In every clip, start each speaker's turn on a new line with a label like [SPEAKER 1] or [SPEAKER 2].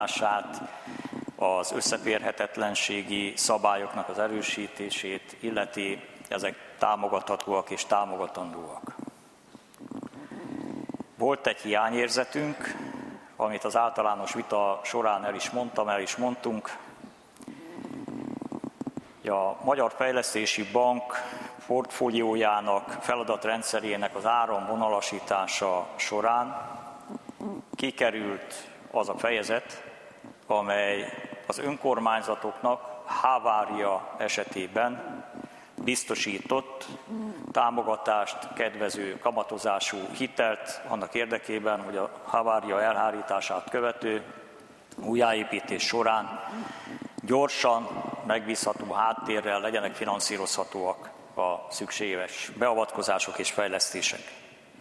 [SPEAKER 1] az összeférhetetlenségi szabályoknak az erősítését illeti, ezek támogathatóak és támogatandóak. Volt egy hiányérzetünk, amit az általános vita során el is mondtunk. A Magyar Fejlesztési Bank portfóliójának, feladatrendszerének az áramvonalasítása során kikerült az a fejezet, amely az önkormányzatoknak havária esetében biztosított támogatást, kedvező kamatozású hitelt annak érdekében, hogy a havária elhárítását követő újjáépítés során gyorsan, megbízható háttérrel legyenek finanszírozhatóak a szükséges beavatkozások és fejlesztések.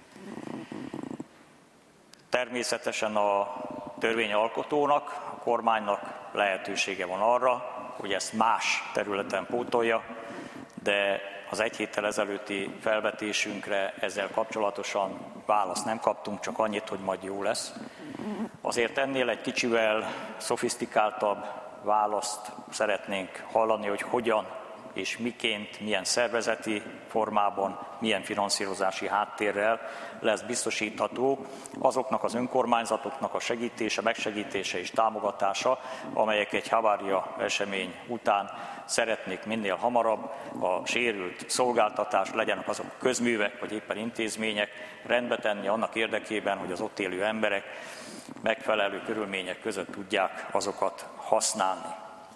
[SPEAKER 1] Természetesen a törvényalkotónak, a kormánynak lehetősége van arra, hogy ezt más területen pótolja, de az egy héttel ezelőtti felvetésünkre ezzel kapcsolatosan választ nem kaptunk, csak annyit, hogy majd jó lesz. Azért ennél egy kicsivel szofisztikáltabb választ szeretnénk hallani, hogy hogyan és miként, milyen szervezeti formában, milyen finanszírozási háttérrel lesz biztosítható azoknak az önkormányzatoknak a segítése, megsegítése és támogatása, amelyek egy havária esemény után szeretnék minél hamarabb a sérült szolgáltatást, legyenek azok közművek vagy éppen intézmények, rendbe tenni annak érdekében, hogy az ott élő emberek megfelelő körülmények között tudják azokat használni.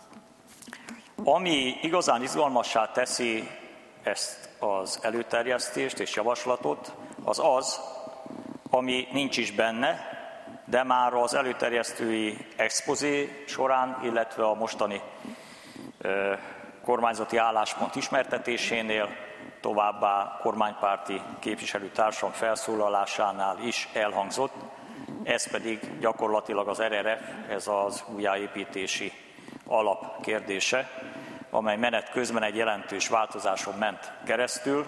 [SPEAKER 1] Ami igazán izgalmassá teszi ezt az előterjesztést és javaslatot, az az, ami nincs is benne, de már az előterjesztői expozé során, illetve a mostani kormányzati álláspont ismertetésénél, továbbá kormánypárti képviselőtársam felszólalásánál is elhangzott, ez pedig gyakorlatilag az RRF, ez az újjáépítési alap kérdése, amely menet közben egy jelentős változáson ment keresztül,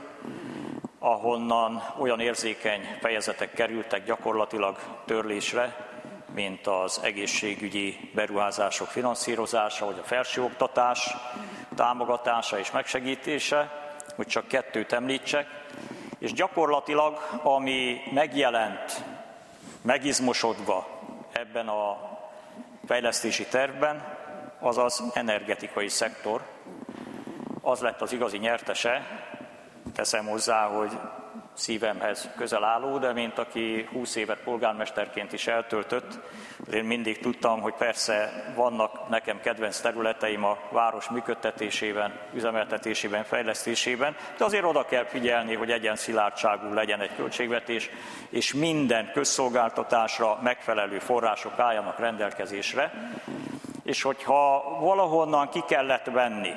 [SPEAKER 1] ahonnan olyan érzékeny fejezetek kerültek gyakorlatilag törlésre, mint az egészségügyi beruházások finanszírozása, vagy a felsőoktatás támogatása és megsegítése, hogy csak kettőt említsek, és gyakorlatilag, ami megjelent, megizmosodva ebben a fejlesztési tervben, az az energetikai szektor. Az lett az igazi nyertese, teszem hozzá, hogy szívemhez közel álló, de mint aki 20 évet polgármesterként is eltöltött, én mindig tudtam, hogy persze vannak nekem kedvenc területeim a város működtetésében, üzemeltetésében, fejlesztésében, de azért oda kell figyelni, hogy egyen-szilárdságú legyen egy költségvetés, és minden közszolgáltatásra megfelelő források álljanak rendelkezésre, és hogyha valahonnan ki kellett venni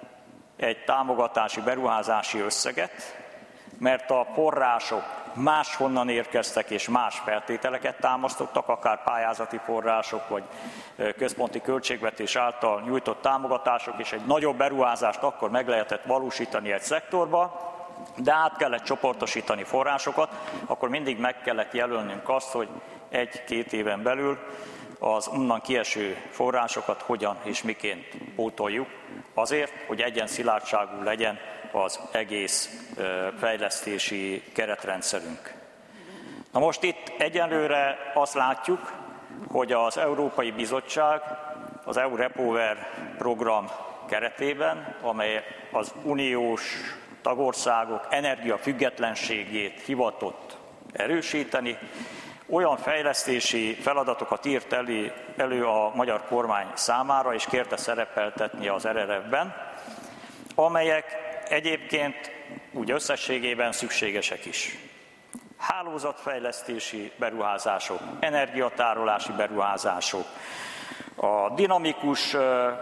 [SPEAKER 1] egy támogatási, beruházási összeget, mert a források máshonnan érkeztek és más feltételeket támasztottak, akár pályázati források, vagy központi költségvetés által nyújtott támogatások, és egy nagyobb beruházást akkor meg lehetett valósítani egy szektorba, de át kellett csoportosítani forrásokat, akkor mindig meg kellett jelölnünk azt, hogy 1-2 éven belül az onnan kieső forrásokat hogyan és miként pótoljuk, azért, hogy egyen-szilárdságú legyen az egész fejlesztési keretrendszerünk. Na most itt egyenlőre azt látjuk, hogy az Európai Bizottság az EU REPower program keretében, amely az uniós tagországok energiafüggetlenségét hivatott erősíteni, olyan fejlesztési feladatokat írt elő a magyar kormány számára, és kérte szerepeltetni az RRF-ben, amelyek egyébként úgy összességében szükségesek is. Hálózatfejlesztési beruházások, energiatárolási beruházások, a dinamikus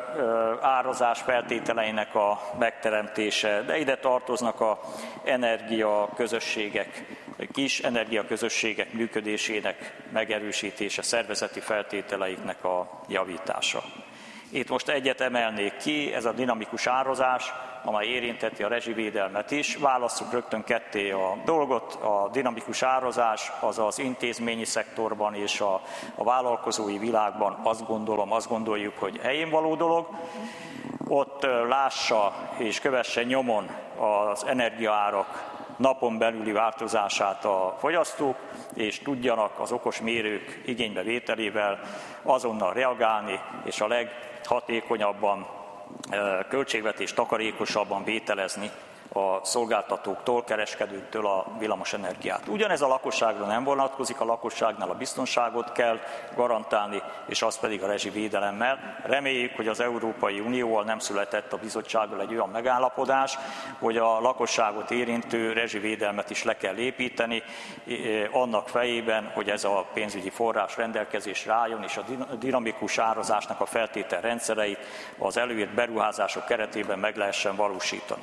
[SPEAKER 1] árazás feltételeinek a megteremtése, de ide tartoznak az energiaközösségek kis energiaközösségek működésének megerősítése, szervezeti feltételeiknek a javítása. Itt most egyet emelnék ki, ez a dinamikus árazás, amely érinteti a rezsivédelmet is. Válasszuk rögtön ketté a dolgot. A dinamikus árazás az az intézményi szektorban és a vállalkozói világban azt gondoljuk, hogy helyén való dolog. Ott lássa és kövesse nyomon az energiaárak napon belüli változását a fogyasztók, és tudjanak az okos mérők igénybevételével azonnal reagálni, és a leghatékonyabban, költségvetés takarékosabban vételezni a szolgáltatóktól, kereskedőktől a villamosenergiát. Ugyanez a lakosságra nem vonatkozik, a lakosságnál a biztonságot kell garantálni, és az pedig a rezsivédelemmel. Reméljük, hogy az Európai Unióval nem született a bizottsággal egy olyan megállapodás, hogy a lakosságot érintő rezsivédelmet is le kell építeni, annak fejében, hogy ez a pénzügyi forrás rendelkezésre álljon, és a dinamikus árazásnak a feltételrendszereit az előírt beruházások keretében meg lehessen valósítani.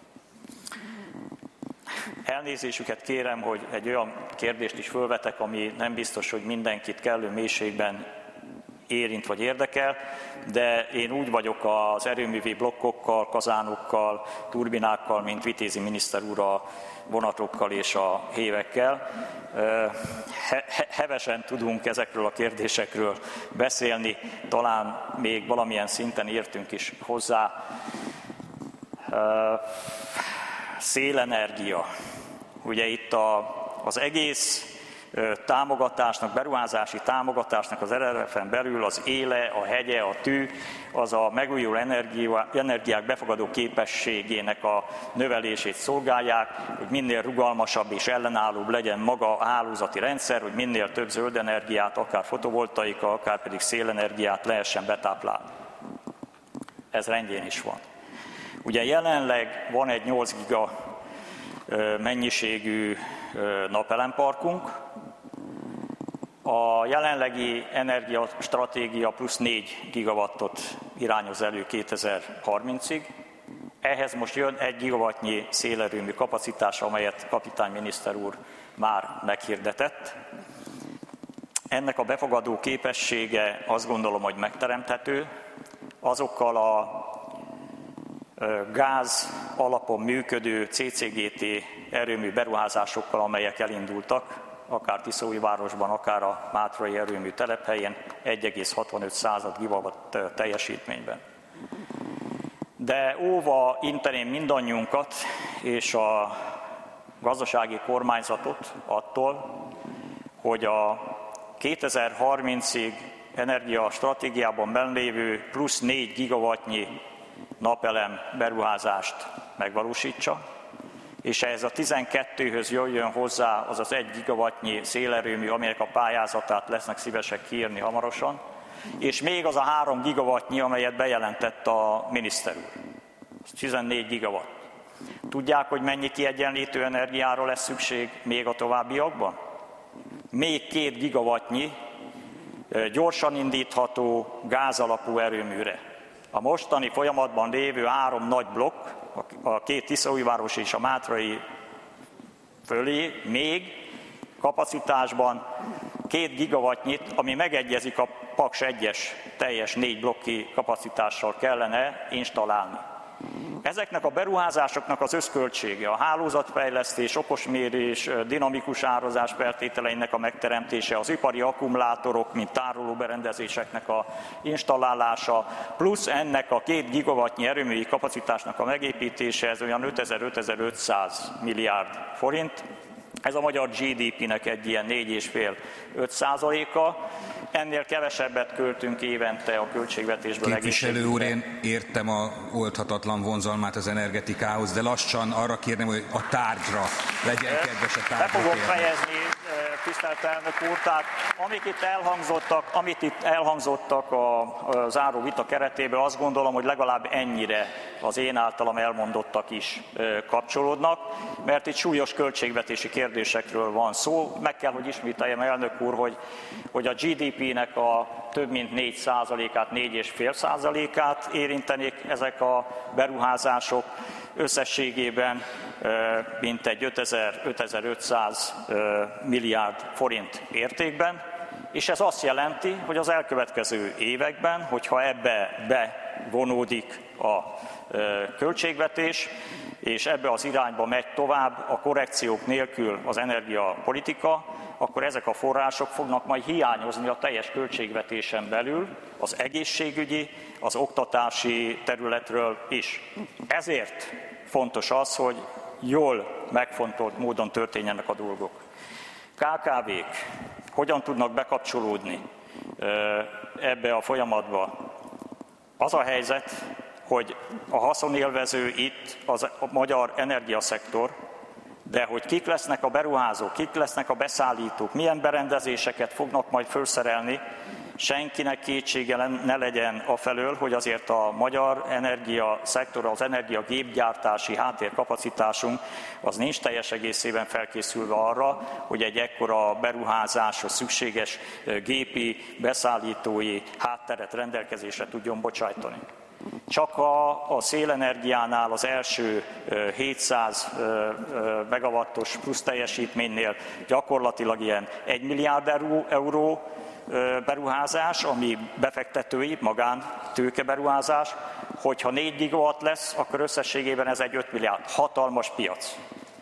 [SPEAKER 1] Elnézésüket kérem, hogy egy olyan kérdést is fölvetek, ami nem biztos, hogy mindenkit kellő mélységben érint vagy érdekel, de én úgy vagyok az erőművi blokkokkal, kazánokkal, turbinákkal, mint Vitézi miniszter úr a vonatokkal és a hévekkel. Hevesen tudunk ezekről a kérdésekről beszélni, talán még valamilyen szinten értünk is hozzá. Szélenergia. Ugye itt az egész támogatásnak, beruházási támogatásnak az RRF-en belül az éle, a hegye, a tű, az a megújuló energiák befogadó képességének a növelését szolgálják, hogy minél rugalmasabb és ellenállóbb legyen maga a hálózati rendszer, hogy minél több zöld energiát, akár fotovoltaika, akár pedig szélenergiát lehessen betáplálni. Ez rendjén is van. Ugye jelenleg van egy 8 giga mennyiségű napelemparkunk. A jelenlegi energiastratégia plusz 4 gigawattot irányoz elő 2030-ig. Ehhez most jön 1 gigawattnyi szélerőmű kapacitás, amelyet kapitányminiszter úr már meghirdetett. Ennek a befogadó képessége azt gondolom, hogy megteremthető. Azokkal a gáz alapon működő CCGT erőmű beruházásokkal, amelyek elindultak, akár Tiszaújvárosban, akár a mátrai erőmű telephelyén 1,65 gigawatt teljesítményben. De óva inteném mindannyiunkat és a gazdasági kormányzatot attól, hogy a 2030-ig energiastratégiában benlévő plusz 4 gigawattnyi napelem beruházást megvalósítsa, és ehhez a 12-höz jöjjön hozzá az az 1 gigawattnyi szélerőmű, aminek a pályázatát lesznek szívesek kiírni hamarosan, és még az a 3 gigawattnyi, amelyet bejelentett a miniszter úr. 14 gigawatt. Tudják, hogy mennyi kiegyenlítő energiára lesz szükség még a továbbiakban? Még 2 gigawattnyi gyorsan indítható gázalapú erőműre. A mostani folyamatban lévő 3 nagy blokk, a 2 Tiszaújváros és a mátrai fölé még kapacitásban 2 gigawattnyit, ami megegyezik a Paks 1-es teljes 4 blokki kapacitással kellene installálni. Ezeknek a beruházásoknak az összköltsége, a hálózatfejlesztés, okosmérés, dinamikus árazás feltételeinek a megteremtése, az ipari akkumulátorok, mint tárolóberendezéseknek a installálása, plusz ennek a 2 gigawattnyi erőművi kapacitásnak a megépítése, ez olyan 5000-5500 milliárd forint. Ez a magyar GDP-nek egy ilyen 4,5-5%-a. Ennél kevesebbet költünk évente a költségvetésből.
[SPEAKER 2] Képviselő úr, én értem a oldhatatlan vonzalmát az energetikához, de lassan arra kérném, hogy a tárgyra legyen kedves a tárgyra.
[SPEAKER 1] Be fogok fejezni, tisztelt elnök úr, tehát amit itt elhangzottak a záró vita keretében, azt gondolom, hogy legalább ennyire az én általam elmondottak is kapcsolódnak, mert itt súlyos költségvetési kérdésekről van szó. Meg kell, hogy ismételjem, elnök úr, hogy a GDP-nek a több mint 4%-át, 4,5%-át érintenék ezek a beruházások. Összességében mintegy 5500 milliárd forint értékben, és ez azt jelenti, hogy az elkövetkező években, hogyha ebbe bevonódik a költségvetés, és ebbe az irányba megy tovább a korrekciók nélkül az energiapolitika, akkor ezek a források fognak majd hiányozni a teljes költségvetésen belül az egészségügyi, az oktatási területről is. Ezért fontos az, hogy jól megfontolt módon történjenek a dolgok. KKV-k hogyan tudnak bekapcsolódni ebbe a folyamatba? Az a helyzet, hogy a haszonélvező itt a magyar energiaszektor, de hogy kik lesznek a beruházók, kik lesznek a beszállítók, milyen berendezéseket fognak majd felszerelni, senkinek kétsége ne legyen afelől, hogy azért a magyar energiaszektor, az energiagépgyártási háttérkapacitásunk az nincs teljes egészében felkészülve arra, hogy egy ekkora beruházáshoz szükséges gépi, beszállítói hátteret rendelkezésre tudjon bocsájtani. Csak a szélenergiánál az első 700 megawattos plusz teljesítménynél gyakorlatilag ilyen 1 milliárd euró beruházás, ami befektetői, magántőke beruházás, hogyha 4 gigawatt lesz, akkor összességében ez egy 5 milliárd. Hatalmas piac.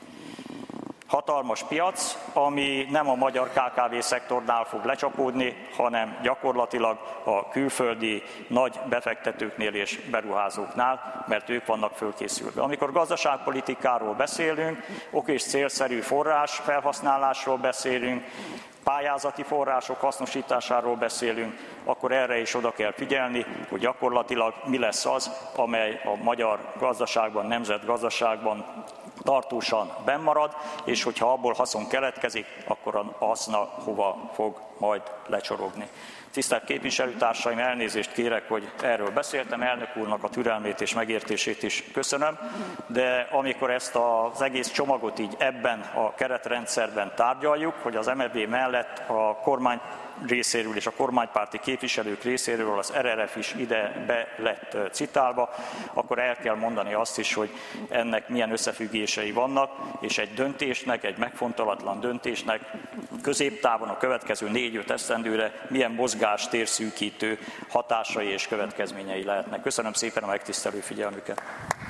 [SPEAKER 1] Hatalmas piac, ami nem a magyar KKV szektornál fog lecsapódni, hanem gyakorlatilag a külföldi nagy befektetőknél és beruházóknál, mert ők vannak fölkészülve. Amikor gazdaságpolitikáról beszélünk, ok és célszerű forrás felhasználásról beszélünk, pályázati források hasznosításáról beszélünk, akkor erre is oda kell figyelni, hogy gyakorlatilag mi lesz az, amely a magyar gazdaságban, nemzetgazdaságban tartósan bennmarad, és hogyha abból haszon keletkezik, akkor a haszna hova fog majd lecsorogni. Tisztelt képviselőtársaim, elnézést kérek, hogy erről beszéltem, elnök úrnak a türelmét és megértését is köszönöm, de amikor ezt az egész csomagot így ebben a keretrendszerben tárgyaljuk, hogy az MFB mellett a kormány részéről és a kormánypárti képviselők részéről az RRF is ide be lett citálva, akkor el kell mondani azt is, hogy ennek milyen összefüggései vannak, és egy döntésnek, egy megfontolatlan döntésnek középtávon a következő 4-5 esztendőre milyen mozgástérszűkítő hatásai és következményei lehetnek. Köszönöm szépen a megtisztelő figyelmüket!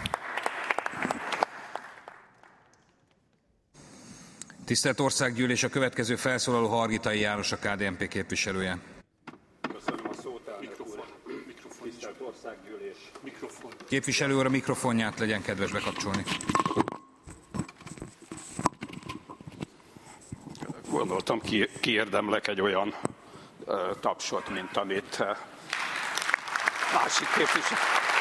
[SPEAKER 2] Tisztelt Országgyűlés, a következő felszólaló Hargitai János, a KDNP képviselője.
[SPEAKER 3] Köszönöm a szót, elnök úr. Tisztelt Országgyűlés.
[SPEAKER 2] Képviselő úr, a mikrofonját legyen kedves bekapcsolni.
[SPEAKER 3] Gondoltam, kiérdemlek egy olyan tapsot, mint amit másik képviselő.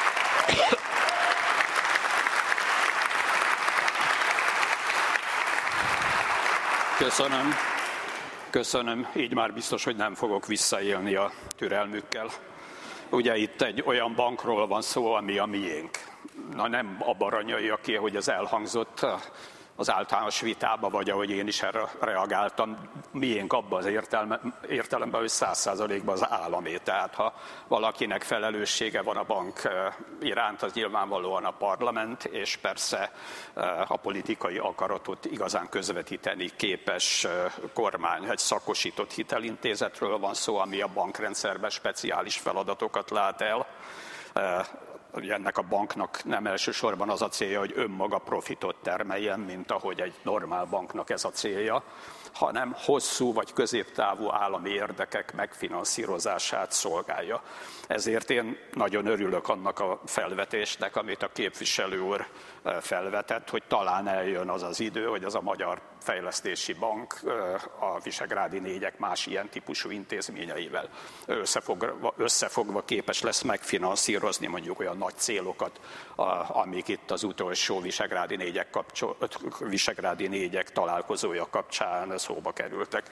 [SPEAKER 3] Köszönöm, így már biztos, hogy nem fogok visszaélni a türelmükkel. Ugye itt egy olyan bankról van szó, ami a miénk. Na nem abban ranyaljak ki, hogy ez elhangzott az általános vitába, vagy ahogy én is erre reagáltam, miénk abban az értelemben, hogy 100%-ban az államé. Tehát ha valakinek felelőssége van a bank iránt, az nyilvánvalóan a parlament, és persze a politikai akaratot igazán közvetíteni képes kormány. Egy szakosított hitelintézetről van szó, ami a bankrendszerben speciális feladatokat lát el. Ennek a banknak nem elsősorban az a célja, hogy önmaga profitot termeljen, mint ahogy egy normál banknak ez a célja, hanem hosszú vagy középtávú állami érdekek megfinanszírozását szolgálja. Ezért én nagyon örülök annak a felvetésnek, amit a képviselő úr felvetett, hogy talán eljön az az idő, hogy az a Magyar Fejlesztési Bank a Visegrádi négyek más ilyen típusú intézményeivel összefogva képes lesz megfinanszírozni mondjuk olyan nagy célokat, amik itt az utolsó Visegrádi négyek találkozója kapcsán szóba kerültek.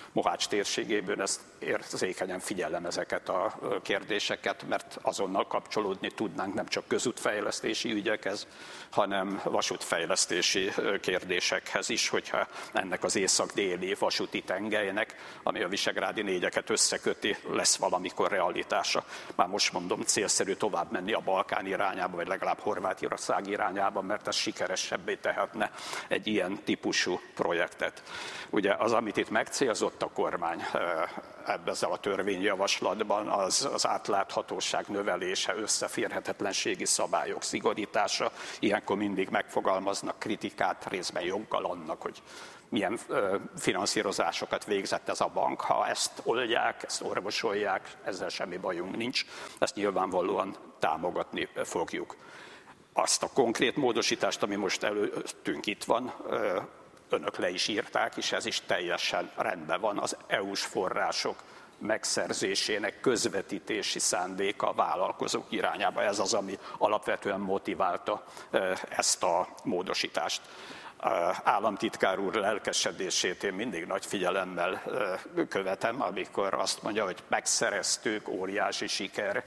[SPEAKER 3] Mohács térségében ezt érzékenyen figyelem ezeket a kérdéseket, mert azonnal kapcsolódni tudnánk nem csak közútfejlesztési ügyekhez, hanem vasútfejlesztési kérdésekhez is, hogyha ennek az észak-déli vasúti tengelynek, ami a visegrádi négyeket összeköti, lesz valamikor realitása. Már most mondom, célszerű tovább menni a Balkán irányába, vagy legalább Horvátország irányába, mert ez sikeresebbé tehetne egy ilyen típusú projektet. Ugye az, amit itt megcélzott a kormány ezzel a törvényjavaslatban, az átláthatóság növelése, összeférhetetlenségi szabályok szigorítása. Ilyenkor mindig megfogalmaznak kritikát, részben joggal annak, hogy milyen finanszírozásokat végzett ez a bank. Ha ezt oldják, ezt orvosolják, ezzel semmi bajunk nincs, ezt nyilvánvalóan támogatni fogjuk. Azt a konkrét módosítást, ami most előttünk itt van, önök le is írták, és ez is teljesen rendben van. Az EU-s források megszerzésének közvetítési szándéka a vállalkozók irányába. Ez az, ami alapvetően motiválta ezt a módosítást. Államtitkár úr lelkesedését én mindig nagy figyelemmel követem, amikor azt mondja, hogy megszereztük, óriási siker.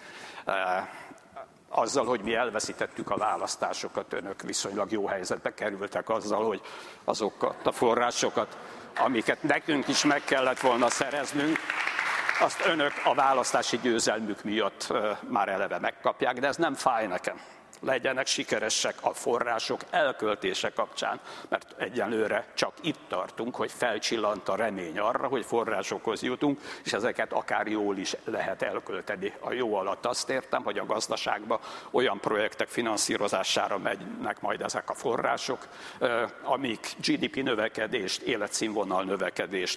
[SPEAKER 3] Azzal, hogy mi elveszítettük a választásokat, önök viszonylag jó helyzetbe kerültek azzal, hogy azokat a forrásokat, amiket nekünk is meg kellett volna szereznünk, azt önök a választási győzelmük miatt már eleve megkapják, de ez nem fáj nekem. Legyenek sikeresek a források elköltése kapcsán, mert egyenlőre csak itt tartunk, hogy felcsillant a remény arra, hogy forrásokhoz jutunk, és ezeket akár jól is lehet elkölteni. A jó alatt azt értem, hogy a gazdaságban olyan projektek finanszírozására mennek majd ezek a források, amik GDP növekedést, életszínvonal növekedést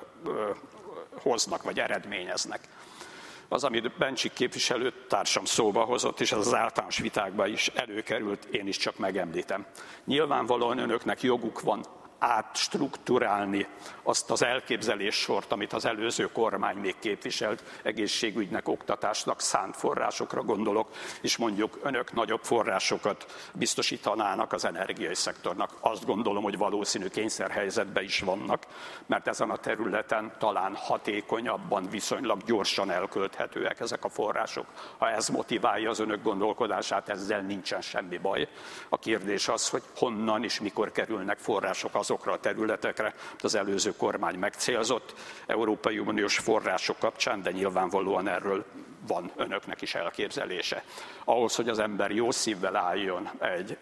[SPEAKER 3] hoznak vagy eredményeznek. Az, amit Bencsik képviselőtársam szóba hozott, és ez az általános vitákban is előkerült, én is csak megemlítem. Nyilvánvalóan önöknek joguk van átstrukturálni azt az elképzeléssort, amit az előző kormány még képviselt, egészségügynek, oktatásnak szánt forrásokra gondolok, és mondjuk önök nagyobb forrásokat biztosítanának az energiai szektornak. Azt gondolom, hogy valószínű kényszerhelyzetben is vannak, mert ezen a területen talán hatékonyabban, viszonylag gyorsan elkölthetőek ezek a források. Ha ez motiválja az önök gondolkodását, ezzel nincsen semmi baj. A kérdés az, hogy honnan és mikor kerülnek források azokra a területekre, az előző kormány megcélzott Európai Uniós források kapcsán, de nyilvánvalóan erről van önöknek is elképzelése. Ahhoz, hogy az ember jó szívvel álljon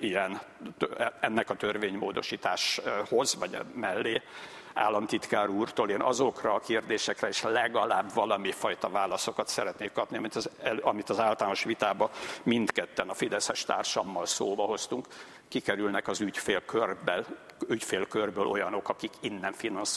[SPEAKER 3] ennek a törvénymódosításhoz, vagy mellé, államtitkár úrtól én azokra a kérdésekre is legalább valami fajta válaszokat szeretnék kapni, amit az általános vitában mindketten a fideszes társammal szóba hoztunk. Kikerülnek az ügyfélkörből olyanok, akik innen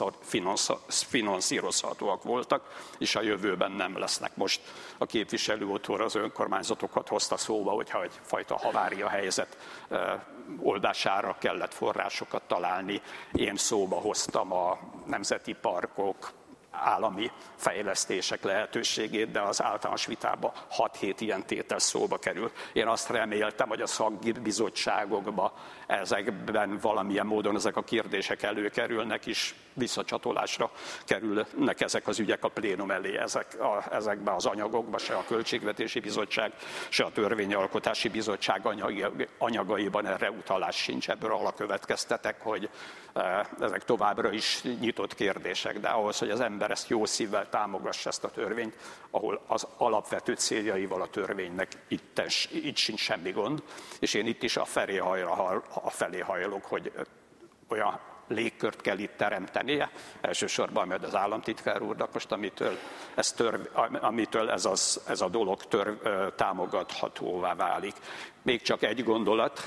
[SPEAKER 3] finanszírozhatóak voltak, és a jövőben nem lesznek. Most a képviselő úr az önkormányzatokat hozta szóba, hogyha egyfajta havária helyzet oldására kellett forrásokat találni. Én szóba hoztam a nemzeti parkok, állami fejlesztések lehetőségét, de az általános vitában 6-7 ilyen tétel szóba kerül. Én azt reméltem, hogy a szakbizottságokban ezekben valamilyen módon ezek a kérdések előkerülnek, és visszacsatolásra kerülnek ezek az ügyek a plénum elé. Ezekben az anyagokban se a Költségvetési Bizottság, se a Törvényalkotási Bizottság anyagaiban erre utalás sincs. Ebből alapkövetkeztetek, hogy ezek továbbra is nyitott kérdések, de ahhoz, hogy az ember ezt jó szívvel támogassa ezt a törvényt, ahol az alapvető céljaival a törvénynek itt sincs semmi gond, és én itt is afelé hajlok, hogy olyan légkört kell itt teremtenie, elsősorban mert az államtitkár úrnak most, amitől ez a dolog támogathatóvá válik. Még csak egy gondolat,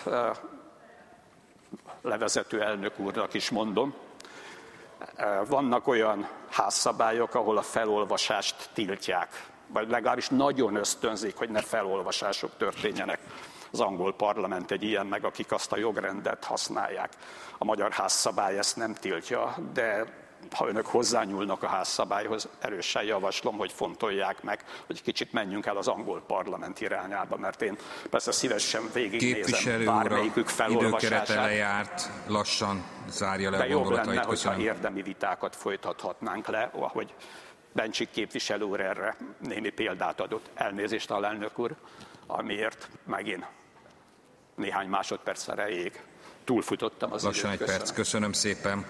[SPEAKER 3] levezető elnök úrnak is mondom, vannak olyan házszabályok, ahol a felolvasást tiltják, vagy legalábbis nagyon ösztönzik, hogy ne felolvasások történjenek. Az angol parlament egy ilyen, meg akik azt a jogrendet használják. A magyar házszabály ezt nem tiltja, de ha önök hozzányúlnak a házszabályhoz, erősen javaslom, hogy fontolják meg, hogy kicsit menjünk el az angol parlament irányába, mert én persze szívesen végignézem bármelyikük felolvasását.
[SPEAKER 2] Időkerete lejárt, lassan zárja le a gondolatait.
[SPEAKER 3] De jobb lenne, hogyha érdemi vitákat folytathatnánk le, ahogy Bencsik képviselő úr erre némi példát adott. Elnézést, alelnök úr, amiért megint néhány másodperc erejéig túlfutottam az időt.
[SPEAKER 2] Lassan egy perc, köszönöm szépen.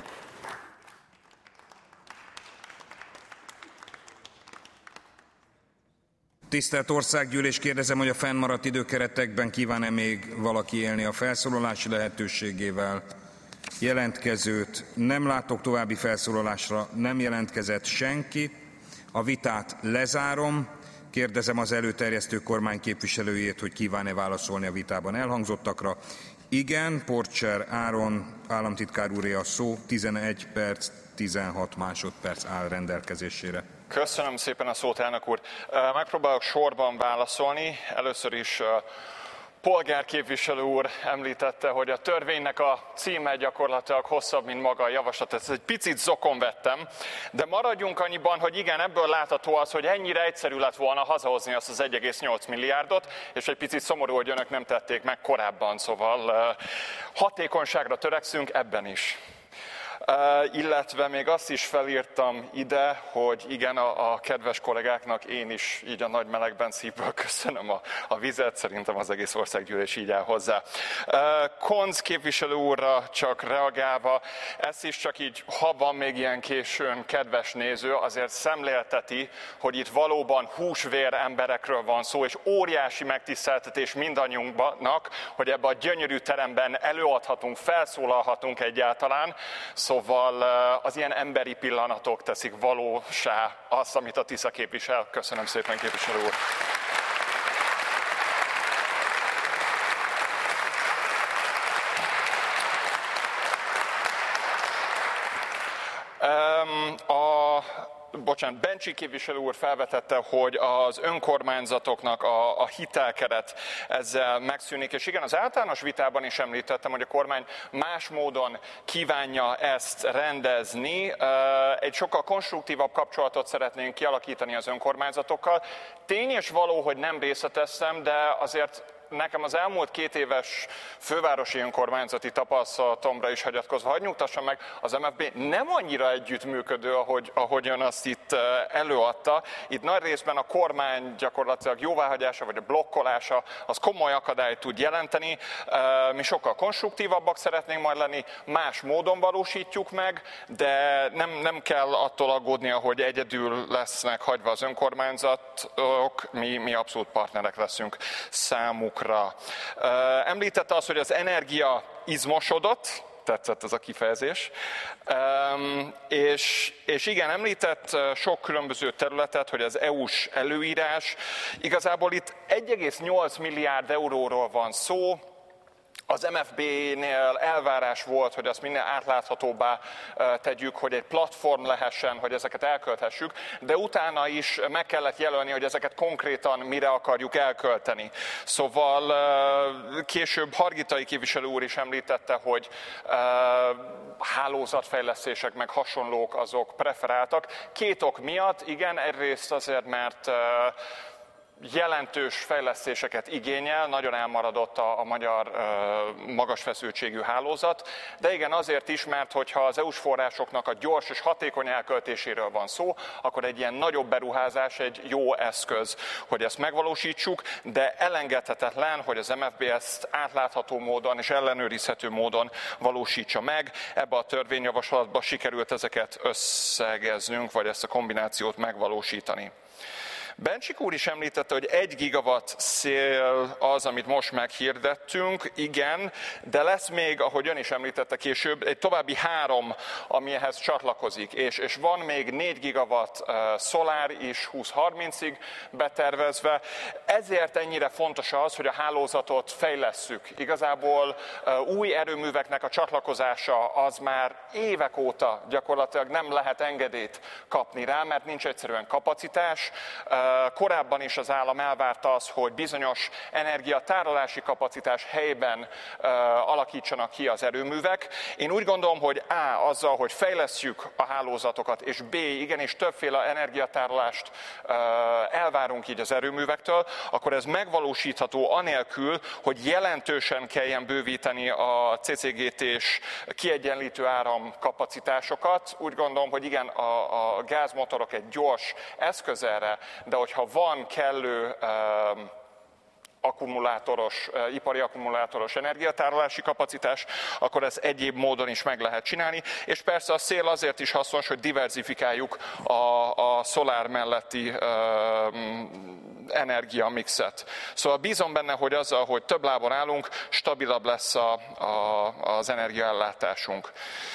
[SPEAKER 2] Tisztelt Országgyűlés, kérdezem, hogy a fennmaradt időkeretekben kíván-e még valaki élni a felszólalási lehetőségével? Jelentkezőt nem látok, további felszólalásra nem jelentkezett senki. A vitát lezárom. Kérdezem az előterjesztő kormány képviselőjét, hogy kíván-e válaszolni a vitában elhangzottakra. Igen, Porcher Áron államtitkár úré a szó, 11 perc, 16 másodperc áll rendelkezésére.
[SPEAKER 4] Köszönöm szépen a szót, elnök úr. Megpróbálok sorban válaszolni. Először is polgárképviselő úr említette, hogy a törvénynek a címe gyakorlatilag hosszabb, mint maga a javaslat. Ezt egy picit zokon vettem, de maradjunk annyiban, hogy igen, ebből látható az, hogy ennyire egyszerű lett volna hazahozni azt az 1,8 milliárdot, és egy picit szomorú, hogy önök nem tették meg korábban, szóval hatékonyságra törekszünk ebben is. Illetve még azt is felírtam ide, hogy igen, a kedves kollégáknak én is így a nagy melegben szívből köszönöm a vizet, szerintem az egész országgyűlés így áll hozzá. Koncz képviselő úrra csak reagálva, ezt is csak így, ha van még ilyen későn kedves néző, azért szemlélteti, hogy itt valóban húsvér emberekről van szó, és óriási megtiszteltetés mindannyiunknak, hogy ebben a gyönyörű teremben előadhatunk, felszólalhatunk egyáltalán. Szóval az ilyen emberi pillanatok teszik valósá azt, amit a Tisza képvisel. Köszönöm szépen, képviselő úr! Bencsik képviselő úr felvetette, hogy az önkormányzatoknak a hitelkeret ezzel megszűnik, és igen, az általános vitában is említettem, hogy a kormány más módon kívánja ezt rendezni. Egy sokkal konstruktívabb kapcsolatot szeretnénk kialakítani az önkormányzatokkal. Tény és való, hogy nem részleteztem, de azért nekem az elmúlt 2 éves fővárosi önkormányzati tapasztalatomra is hagyatkozva, hadd nyugtassam meg, az MFB nem annyira együttműködő, ahogyan azt itt előadta. Itt nagy részben a kormány gyakorlatilag jóváhagyása vagy a blokkolása az komoly akadályt tud jelenteni. Mi sokkal konstruktívabbak szeretnénk majd lenni, más módon valósítjuk meg, de nem kell attól aggódnia, hogy egyedül lesznek hagyva az önkormányzatok, mi abszolút partnerek leszünk számukra. Említette azt, hogy az energia izmosodott, tetszett ez a kifejezés, és igen, említett sok különböző területet, hogy az EU-s előírás, igazából itt 1,8 milliárd euróról van szó. Az MFB-nél elvárás volt, hogy azt minél átláthatóbbá tegyük, hogy egy platform lehessen, hogy ezeket elkölthessük, de utána is meg kellett jelölni, hogy ezeket konkrétan mire akarjuk elkölteni. Szóval később Hargitai képviselő úr is említette, hogy hálózatfejlesztések meg hasonlók azok preferáltak. 2 ok miatt, igen, egyrészt azért, mert jelentős fejlesztéseket igényel, nagyon elmaradott a magyar magas feszültségű hálózat, de igen azért is, mert hogyha az EU-s forrásoknak a gyors és hatékony elköltéséről van szó, akkor egy ilyen nagyobb beruházás egy jó eszköz, hogy ezt megvalósítsuk, de elengedhetetlen, hogy az MFB ezt átlátható módon és ellenőrizhető módon valósítsa meg. Ebbe a törvényjavaslatba sikerült ezeket összegeznünk, vagy ezt a kombinációt megvalósítani. Bencsik úr is említette, hogy 1 gigawatt szél az, amit most meghirdettünk, igen, de lesz még, ahogy ön is említette később, egy további 3, ami ehhez csatlakozik, és van még 4 gigawatt szolár is 2030-ig betervezve. Ezért ennyire fontos az, hogy a hálózatot fejlesszük. Igazából új erőműveknek a csatlakozása az már évek óta gyakorlatilag nem lehet engedélyt kapni rá, mert nincs egyszerűen kapacitás. Korábban is az állam elvárta azt, hogy bizonyos energiatárolási kapacitás helyben alakítsanak ki az erőművek. Én úgy gondolom, hogy A, azzal, hogy fejlesszük a hálózatokat, és B, igenis többféle energiatárolást elvárunk így az erőművektől, akkor ez megvalósítható anélkül, hogy jelentősen kelljen bővíteni a CCGT-s kiegyenlítő áramkapacitásokat. Úgy gondolom, hogy igen, a gázmotorok egy gyors eszköz erre, de hogyha van kellő ipari akkumulátoros energiatárolási kapacitás, akkor ezt egyéb módon is meg lehet csinálni, és persze a szél azért is hasznos, hogy diverzifikáljuk a szolár melletti energiamixet. Szóval bízom benne, hogy azzal, hogy több lábon állunk, stabilabb lesz az energiaellátásunk.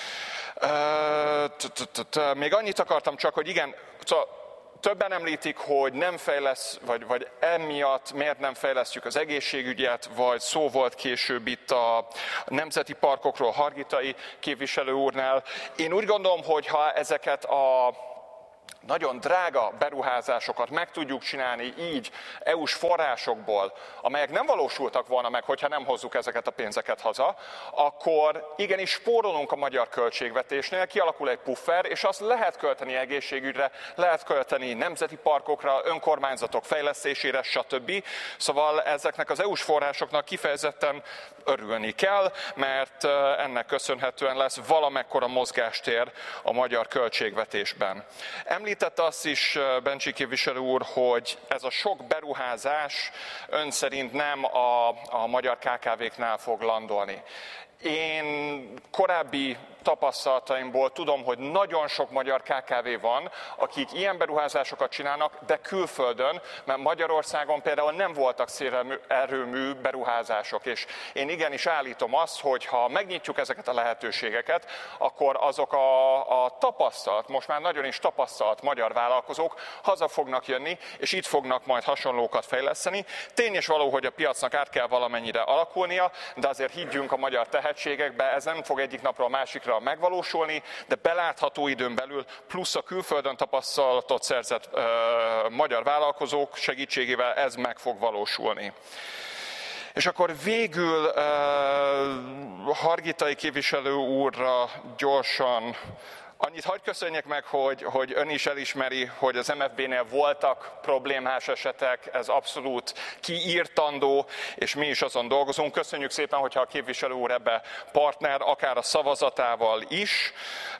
[SPEAKER 4] Még annyit akartam csak, hogy igen, többen említik, hogy nem fejlesz, vagy emiatt miért nem fejlesztjük az egészségügyet, vagy szó volt később itt a nemzeti parkokról Hargitay képviselő úrnál. Én úgy gondolom, hogy ha ezeket a nagyon drága beruházásokat meg tudjuk csinálni így EU-s forrásokból, amelyek nem valósultak volna meg, hogyha nem hozzuk ezeket a pénzeket haza, akkor igenis spórolunk a magyar költségvetésnél, kialakul egy puffer, és azt lehet költeni egészségügyre, lehet költeni nemzeti parkokra, önkormányzatok fejlesztésére, stb. Szóval ezeknek az EU-s forrásoknak kifejezetten örülni kell, mert ennek köszönhetően lesz valamekkora mozgástér a magyar költségvetésben. Említette azt is Bencsik képviselő úr, hogy ez a sok beruházás ön szerint nem a magyar KKV-knál fog landolni. Én korábbi tapasztalataimból tudom, hogy nagyon sok magyar KKV van, akik ilyen beruházásokat csinálnak, de külföldön, mert Magyarországon például nem voltak szélerőmű beruházások, és én igenis állítom azt, hogy ha megnyitjuk ezeket a lehetőségeket, akkor azok a tapasztalt, most már nagyon is tapasztalt magyar vállalkozók haza fognak jönni, és itt fognak majd hasonlókat fejleszteni. Tény és való, hogy a piacnak át kell valamennyire alakulnia, de azért higgyünk a magyar tehetségekbe, ez nem fog egyik napról a másikra megvalósulni, de belátható időn belül plusz a külföldön tapasztalatot szerzett magyar vállalkozók segítségével ez meg fog valósulni. És akkor végül Hargitay képviselő úrra gyorsan annyit hadd köszönjek meg, hogy ön is elismeri, hogy az MFB-nél voltak problémás esetek, ez abszolút kiírtandó, és mi is azon dolgozunk. Köszönjük szépen, hogyha a képviselő úr ebbe partner, akár a szavazatával is.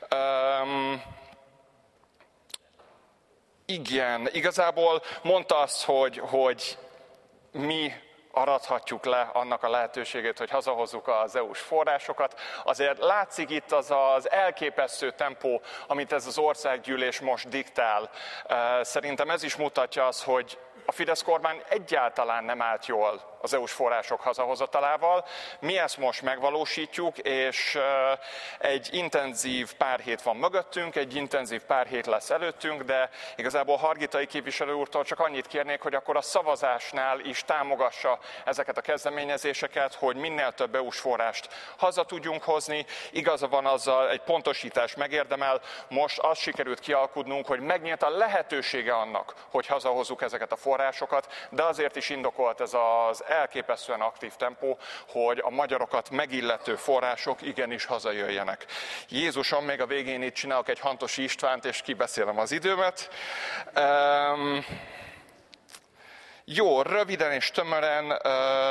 [SPEAKER 4] Igen, igazából mondta azt, hogy mi arathatjuk le annak a lehetőségét, hogy hazahozzuk az EU-s forrásokat. Azért látszik itt az elképesztő tempó, amit ez az országgyűlés most diktál. Szerintem ez is mutatja azt, hogy a Fidesz kormány egyáltalán nem állt jól az EU-s források hazahozatalával. Mi ezt most megvalósítjuk, és egy intenzív pár hét van mögöttünk, egy intenzív pár hét lesz előttünk, de igazából Hargitay képviselő úrtól csak annyit kérnék, hogy akkor a szavazásnál is támogassa ezeket a kezdeményezéseket, hogy minél több EU-s forrást haza tudjunk hozni. Igaza van, azzal egy pontosítás megérdemel. Most azt sikerült kialkudnunk, hogy megnyílt a lehetősége annak, hogy hazahozzuk ezeket a forrásokat, de azért is indokolt ez az elképesztően aktív tempó, hogy a magyarokat megillető források igenis hazajöjjenek. Jézusom, még a végén itt csinálok egy Hantosi Istvánt, és kibeszélem az időmet. Jó, röviden és tömören,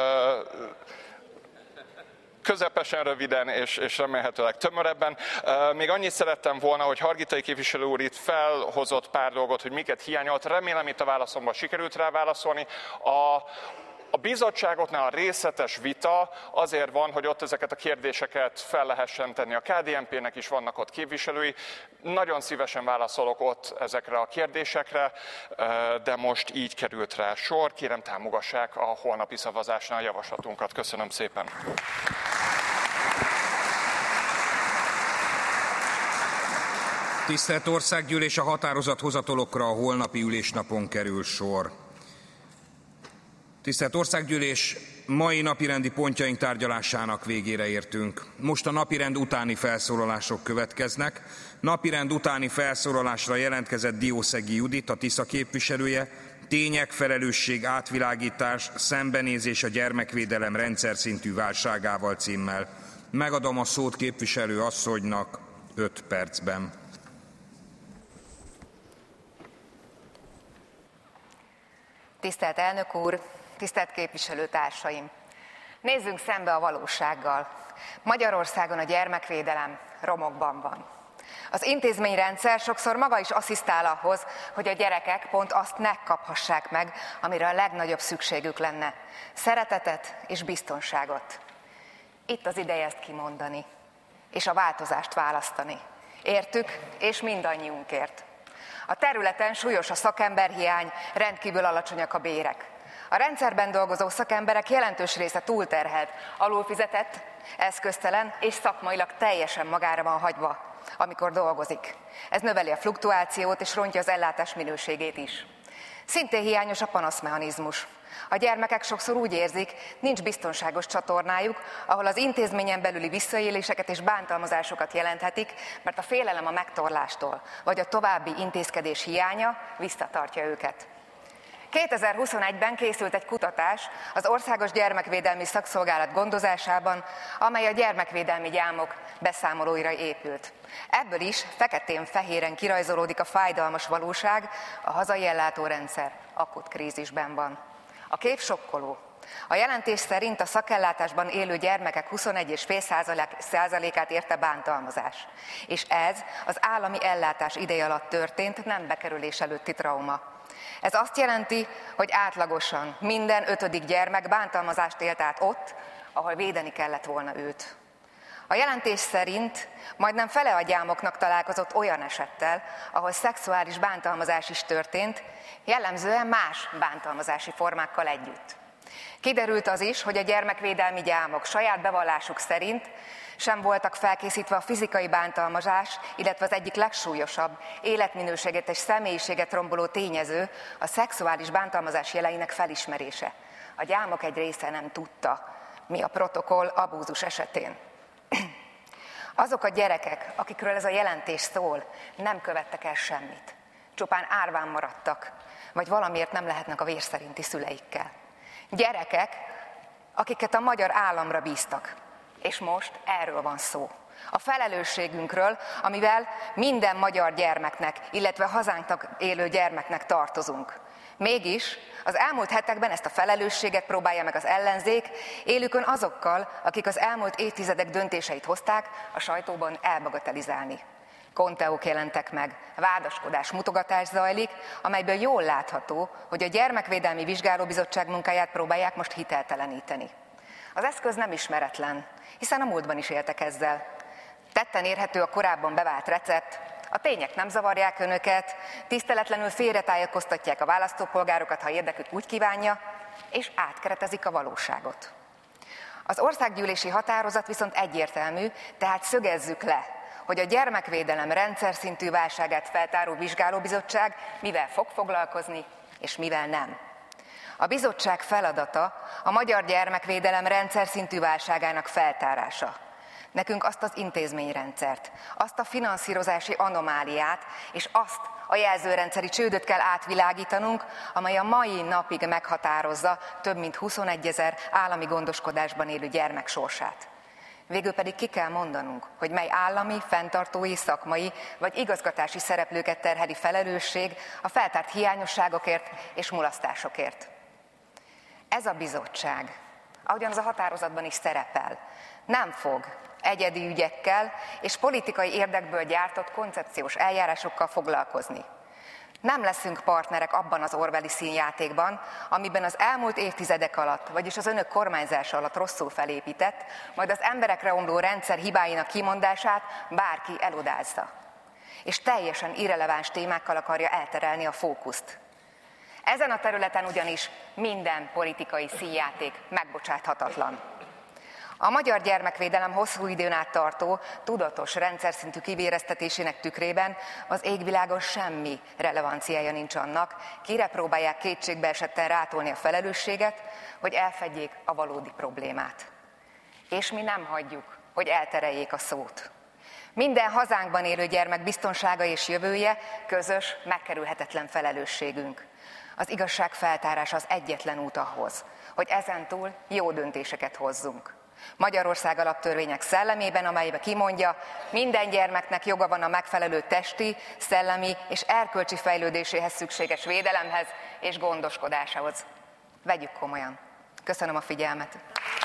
[SPEAKER 4] közepesen röviden és remélhetőleg tömörebben. Még annyit szerettem volna, hogy Hargitay képviselő úr itt felhozott pár dolgot, hogy miket hiányolt. Remélem itt a válaszomban sikerült rá válaszolni. A bizottságoknál a részletes vita azért van, hogy ott ezeket a kérdéseket fel lehessen tenni. A KDNP-nek is vannak ott képviselői. Nagyon szívesen válaszolok ott ezekre a kérdésekre, de most így került rá sor. Kérem, támogassák a holnapi szavazásnál a javaslatunkat. Köszönöm szépen.
[SPEAKER 2] Tisztelt Országgyűlés, a határozathozatalokra a holnapi ülésnapon kerül sor. Tisztelt Országgyűlés, mai napirendi pontjaink tárgyalásának végére értünk. Most a napirend utáni felszólalások következnek. Napirend utáni felszólalásra jelentkezett Diószegi Judit, a Tisza képviselője, tények, felelősség, átvilágítás, szembenézés a gyermekvédelem rendszer szintű válságával címmel. Megadom a szót képviselő asszonynak 5 percben.
[SPEAKER 5] Tisztelt elnök úr, tisztelt képviselőtársaim! Nézzünk szembe a valósággal. Magyarországon a gyermekvédelem romokban van. Az intézményrendszer sokszor maga is asszisztál ahhoz, hogy a gyerekek pont azt megkaphassák meg, amire a legnagyobb szükségük lenne. Szeretetet és biztonságot. Itt az ideje ezt kimondani, és a változást választani. Értük, és mindannyiunkért. A területen súlyos a szakemberhiány, rendkívül alacsonyak a bérek. A rendszerben dolgozó szakemberek jelentős része túlterhelt, alulfizetett, eszköztelen és szakmailag teljesen magára van hagyva, amikor dolgozik. Ez növeli a fluktuációt és rontja az ellátás minőségét is. Szintén hiányos a panaszmechanizmus. A gyermekek sokszor úgy érzik, nincs biztonságos csatornájuk, ahol az intézményen belüli visszaéléseket és bántalmazásokat jelenthetik, mert a félelem a megtorlástól, vagy a további intézkedés hiánya visszatartja őket. 2021-ben készült egy kutatás az Országos Gyermekvédelmi Szakszolgálat gondozásában, amely a gyermekvédelmi gyámok beszámolóira épült. Ebből is feketén-fehéren kirajzolódik a fájdalmas valóság, a hazai ellátórendszer akut krízisben van. A kép sokkoló. A jelentés szerint a szakellátásban élő gyermekek 21,5%-át érte bántalmazás. És ez az állami ellátás ideje alatt történt, nem bekerülés előtti trauma. Ez azt jelenti, hogy átlagosan minden 5. gyermek bántalmazást élt át ott, ahol védeni kellett volna őt. A jelentés szerint majdnem fele a gyámoknak találkozott olyan esettel, ahol szexuális bántalmazás is történt, jellemzően más bántalmazási formákkal együtt. Kiderült az is, hogy a gyermekvédelmi gyámok saját bevallásuk szerint sem voltak felkészítve a fizikai bántalmazás, illetve az egyik legsúlyosabb, életminőséget és személyiséget romboló tényező, a szexuális bántalmazás jeleinek felismerése. A gyámok egy része nem tudta, mi a protokoll abúzus esetén. Azok a gyerekek, akikről ez a jelentés szól, nem követtek el semmit. Csupán árván maradtak, vagy valamiért nem lehetnek a vér szerinti szüleikkel. Gyerekek, akiket a magyar államra bíztak. És most erről van szó. A felelősségünkről, amivel minden magyar gyermeknek, illetve hazánknak élő gyermeknek tartozunk. Mégis az elmúlt hetekben ezt a felelősséget próbálja meg az ellenzék, élükön azokkal, akik az elmúlt évtizedek döntéseit hozták, a sajtóban elbagatelizálni. Konteók jelentek meg, vádaskodás, mutogatás zajlik, amelyből jól látható, hogy a Gyermekvédelmi Vizsgálóbizottság munkáját próbálják most hitelteleníteni. Az eszköz nem ismeretlen, hiszen a múltban is éltek ezzel. Tetten érhető a korábban bevált recept, a tények nem zavarják önöket, tiszteletlenül félretájékoztatják a választópolgárokat, ha érdekük úgy kívánja, és átkeretezik a valóságot. Az országgyűlési határozat viszont egyértelmű, tehát szögezzük le, hogy a gyermekvédelem rendszer szintű válságát feltáró vizsgálóbizottság mivel fog foglalkozni, és mivel nem. A bizottság feladata a magyar gyermekvédelem rendszer szintű válságának feltárása. Nekünk azt az intézményrendszert, azt a finanszírozási anomáliát, és azt a jelzőrendszeri csődöt kell átvilágítanunk, amely a mai napig meghatározza több mint 21 000 állami gondoskodásban élő gyermek sorsát. Végül pedig ki kell mondanunk, hogy mely állami, fenntartói, szakmai vagy igazgatási szereplőket terheli felelősség a feltárt hiányosságokért és mulasztásokért. Ez a bizottság, ahogyan az a határozatban is szerepel, nem fog egyedi ügyekkel és politikai érdekből gyártott koncepciós eljárásokkal foglalkozni. Nem leszünk partnerek abban az orwelli színjátékban, amiben az elmúlt évtizedek alatt, vagyis az önök kormányzása alatt rosszul felépített, majd az emberekre omló rendszer hibáinak kimondását bárki elodázza. És teljesen irreleváns témákkal akarja elterelni a fókuszt. Ezen a területen ugyanis minden politikai színjáték megbocsáthatatlan. A magyar gyermekvédelem hosszú időn át tartó, tudatos rendszerszintű kivéreztetésének tükrében az égvilágon semmi relevanciája nincs annak, kire próbálják kétségbeesetten rátolni a felelősséget, hogy elfedjék a valódi problémát. És mi nem hagyjuk, hogy eltereljék a szót. Minden hazánkban élő gyermek biztonsága és jövője közös, megkerülhetetlen felelősségünk. Az igazság feltárása az egyetlen út ahhoz, hogy ezentúl jó döntéseket hozzunk. Magyarország alaptörvények szellemében, amelybe kimondja, minden gyermeknek joga van a megfelelő testi, szellemi és erkölcsi fejlődéséhez szükséges védelemhez és gondoskodásához. Vegyük komolyan. Köszönöm a figyelmet!